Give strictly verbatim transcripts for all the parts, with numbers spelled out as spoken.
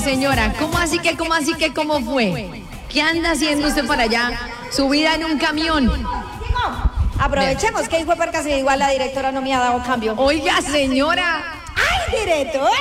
señora, ¿cómo así que, cómo así que, cómo fue? ¿Qué anda haciendo usted por allá? Subida en un camión. Aprovechemos que hijo de perca, si igual la directora no me ha dado cambio. Oiga, señora. ¡Ay, directora!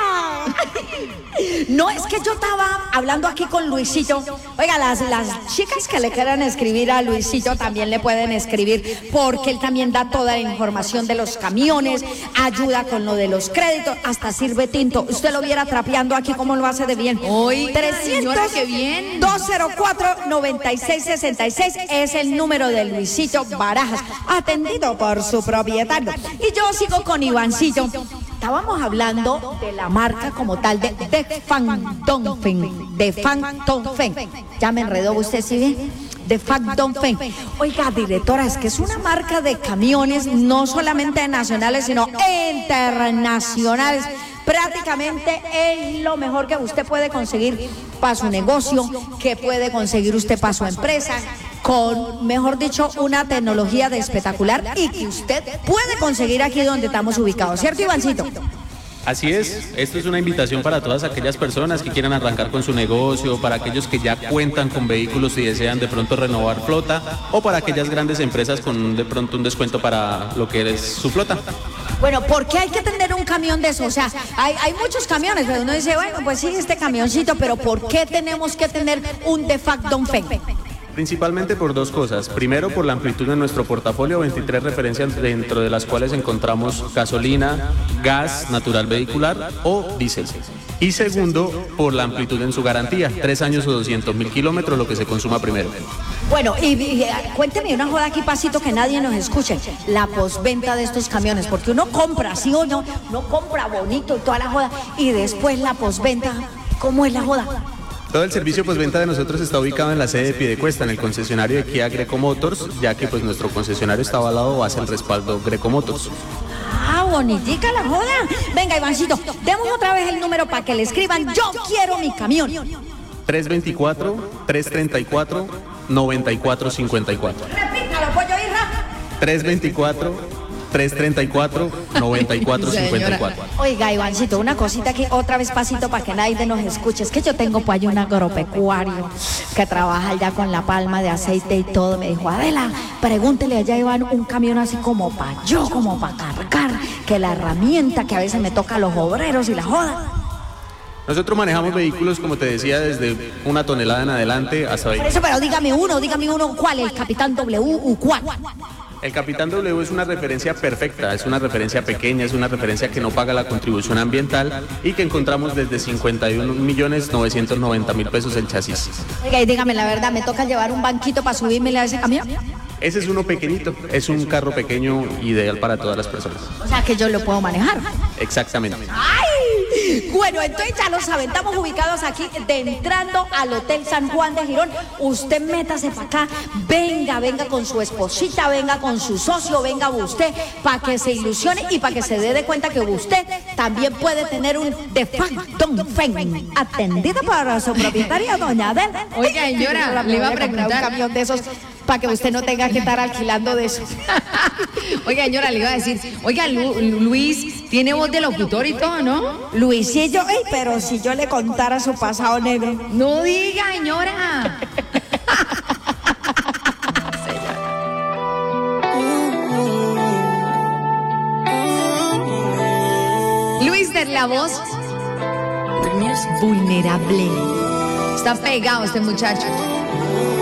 No, es que yo estaba hablando aquí con Luisito. Oiga, las, las chicas que le quieran escribir a Luisito también le pueden escribir, porque él también da toda la información de los camiones, ayuda con lo de los créditos, hasta sirve tinto. Usted lo viera trapeando aquí como lo hace de bien. Oiga, trescientos, señora, qué bien. dos cero cuatro, noventa y seis sesenta y seis es el número de Luisito Barajas, atendido por su propietario. Y yo sigo con Ivancito. Estábamos hablando de la marca como tal de De Van Donfen, De Van Donfen. Ya me enredó usted, ¿sí bien? De Van Donfen. Oiga, directora, es que es una marca de camiones no solamente nacionales, sino internacionales. Prácticamente es lo mejor que usted puede conseguir para su negocio, que puede conseguir usted para su empresa, con, mejor dicho, una tecnología de espectacular y que usted puede conseguir aquí donde estamos ubicados, ¿cierto, Ivancito? Así es, esto es una invitación para todas aquellas personas que quieran arrancar con su negocio, para aquellos que ya cuentan con vehículos y desean de pronto renovar flota, o para aquellas grandes empresas con de pronto un descuento para lo que es su flota. Bueno, ¿por qué hay que tener un camión de eso? O sea, hay, hay muchos camiones, pero uno dice, bueno, pues sí, este camioncito, pero ¿por qué tenemos que tener un De Van Donfen? Principalmente por dos cosas. Primero, por la amplitud de nuestro portafolio, veintitrés referencias dentro de las cuales encontramos gasolina, gas natural vehicular o diésel. Y segundo, por la amplitud en su garantía, tres años o doscientos mil kilómetros, lo que se consuma primero. Bueno, y, y cuénteme una joda aquí, pasito, que nadie nos escuche. La postventa de estos camiones, porque uno compra, sí o no, uno compra bonito y toda la joda, y después la postventa, ¿cómo es la joda? Todo el servicio postventa de nosotros está ubicado en la sede de Piedecuesta, en el concesionario de Kia Greco Motors, ya que pues nuestro concesionario está avalado hacia el respaldo Greco Motors. Ah, bonitica la joda. Venga, Ivancito, demos otra vez el número para que le escriban, yo quiero mi camión. tres veinticuatro, tres treinta y cuatro, noventa y cuatro cincuenta y cuatro. Repítalo, pollo Irra. tres veinticuatro, tres treinta y cuatro, noventa y cuatro cincuenta y cuatro. Oiga, Ivancito, una cosita aquí, otra vez pasito para que nadie nos escuche. Es que yo tengo por ahí un agropecuario que trabaja allá con la palma de aceite y todo. Me dijo, Adela, pregúntele allá a Iván un camión así como para yo, como para cargar, que la herramienta que a veces me toca a los obreros y la joda. Nosotros manejamos vehículos, como te decía, desde una tonelada en adelante hasta... Por eso, pero dígame uno, dígame uno, ¿cuál? El Capitán W u cuál. El Capitán W es una referencia perfecta, es una referencia pequeña, es una referencia que no paga la contribución ambiental y que encontramos desde cincuenta y un millones novecientos noventa mil pesos el chasis. Oiga, y dígame la verdad, ¿me toca llevar un banquito para subirme a ese camión? Ese es uno pequeñito, es un carro pequeño ideal para todas las personas. O sea que yo lo puedo manejar. Exactamente. ¡Ay! Bueno, entonces ya lo saben, estamos ubicados aquí de entrando al Hotel San Juan de Girón. Usted métase para acá, venga, venga con su esposita, venga con su socio, venga usted, para que se ilusione y para que se dé de cuenta que usted también puede tener un De Van Donfen, atendida por su propietaria, doña Adela. Oiga, señora, le iba a preguntar un camión de esos para que usted no tenga que estar alquilando de eso. Oiga, señora, le iba a decir, oiga, Lu, Luis tiene voz de locutor y todo, ¿no? Luisillo, ey, pero si yo le contara su pasado negro. No diga, señora. Luis de la voz vulnerable. Está pegado este muchacho.